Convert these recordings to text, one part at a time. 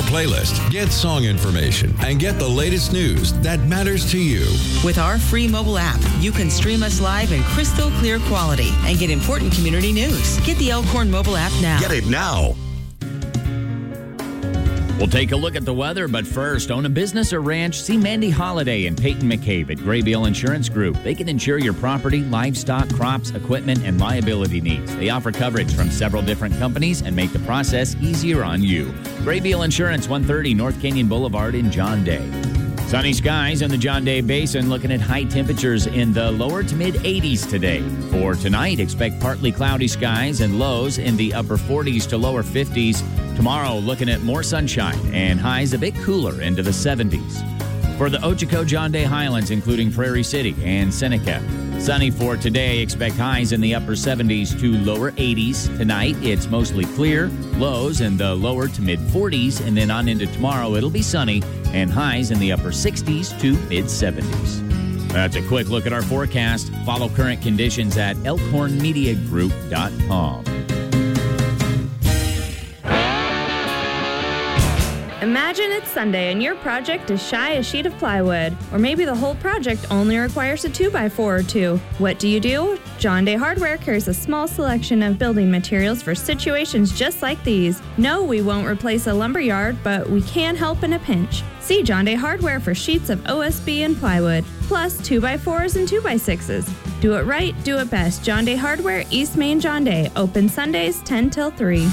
playlist, get song information, and get the latest news that matters to you. With our free mobile app, you can stream us live in crystal clear quality and get important community news. Get the Elkhorn mobile app now. Get it now. We'll take a look at the weather, but first, own a business or ranch? See Mandy Holiday and Peyton McCabe at Graybeal Insurance Group. They can insure your property, livestock, crops, equipment, and liability needs. They offer coverage from several different companies and make the process easier on you. Graybeal Insurance, 130 North Canyon Boulevard in John Day. Sunny skies in the John Day Basin, looking at high temperatures in the lower to mid 80s today. For tonight, expect partly cloudy skies and lows in the upper 40s to lower 50s. Tomorrow, looking at more sunshine and highs a bit cooler into the 70s. For the Ochoco John Day Highlands, including Prairie City and Seneca. Sunny for today, expect highs in the upper 70s to lower 80s. Tonight, it's mostly clear, lows in the lower to mid 40s, and then on into tomorrow, it'll be sunny and highs in the upper 60s to mid 70s. That's a quick look at our forecast. Follow current conditions at elkhornmediagroup.com. Imagine it's Sunday and your project is shy a sheet of plywood, or maybe the whole project only requires a 2x4 or 2. What do? John Day Hardware carries a small selection of building materials for situations just like these. No, we won't replace a lumber yard, but we can help in a pinch. See John Day Hardware for sheets of OSB and plywood, plus 2x4s and 2x6s. Do it right, do it best. John Day Hardware, East Main John Day. Open Sundays 10 till 3.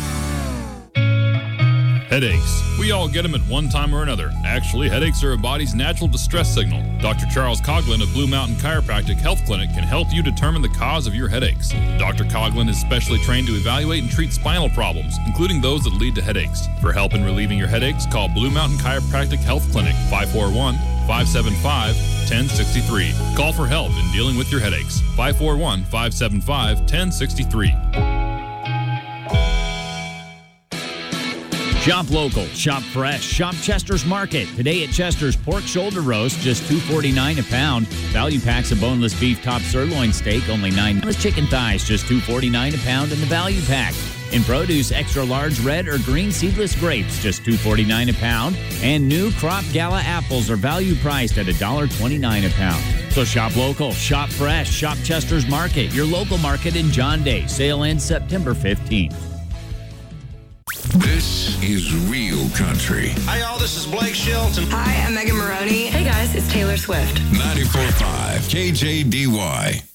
Headaches. We all get them at one time or another. Actually, headaches are a body's natural distress signal. Dr. Charles Coughlin of Blue Mountain Chiropractic Health Clinic can help you determine the cause of your headaches. Dr. Coughlin is specially trained to evaluate and treat spinal problems, including those that lead to headaches. For help in relieving your headaches, call Blue Mountain Chiropractic Health Clinic, 541-575-1063. Call for help in dealing with your headaches, 541-575-1063. Shop local, shop fresh, shop Chester's Market. Today at Chester's, pork shoulder roast, just $2.49 a pound. Value packs of boneless beef top sirloin steak, only $9. Chicken thighs, just $2.49 a pound in the value pack. In produce, extra large red or green seedless grapes, just $2.49 a pound. And new crop gala apples are value priced at $1.29 a pound. So shop local, shop fresh, shop Chester's Market, your local market in John Day. Sale ends September 15th. This is Real Country. Hi, y'all. This is Blake Shelton. Hi, I'm Megan Maroney. Hey, guys. It's Taylor Swift. 94.5 KJDY.